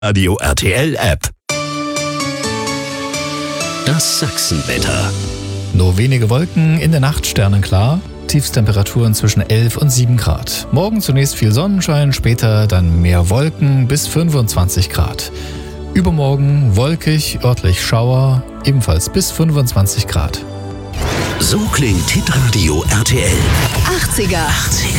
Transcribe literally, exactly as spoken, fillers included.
Radio R T L App. Das Sachsenwetter. Nur wenige Wolken, in der Nacht sternenklar. Tiefstemperaturen zwischen elf und sieben Grad. Morgen zunächst viel Sonnenschein, später dann mehr Wolken bis fünfundzwanzig Grad. Übermorgen wolkig, örtlich Schauer, ebenfalls bis fünfundzwanzig Grad. So klingt Hitradio R T L. achtziger. achtziger.